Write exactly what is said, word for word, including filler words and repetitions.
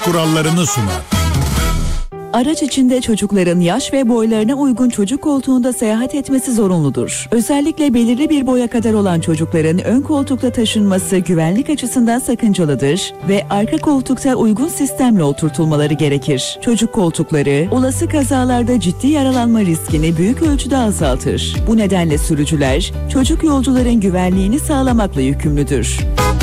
kurallarını sunar. Araç içinde çocukların yaş ve boylarına uygun çocuk koltuğunda seyahat etmesi zorunludur. Özellikle belirli bir boya kadar olan çocukların ön koltukta taşınması güvenlik açısından sakıncalıdır ve arka koltukta uygun sistemle oturtulmaları gerekir. Çocuk koltukları olası kazalarda ciddi yaralanma riskini büyük ölçüde azaltır. Bu nedenle sürücüler çocuk yolcuların güvenliğini sağlamakla yükümlüdür.